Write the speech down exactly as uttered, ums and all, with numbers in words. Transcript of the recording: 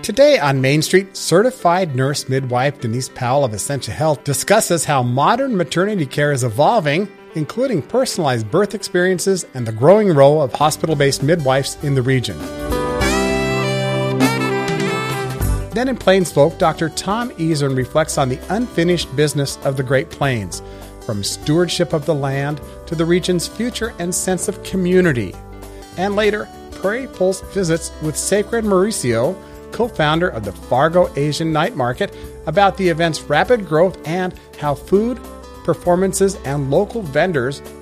Today on Main Street, certified nurse midwife Denise Powell of Essentia Health discusses how modern maternity care is evolving, including personalized birth experiences and the growing role of hospital-based midwives in the region. Then in Plains Folk, Doctor Tom Easern reflects on the unfinished business of the Great Plains, from stewardship of the land to the region's future and sense of community. And later, Prairie Pulse visits with Sacred Mauricio, co-founder of the Fargo Asian Night Market, about the event's rapid growth and how food, performances, and local vendors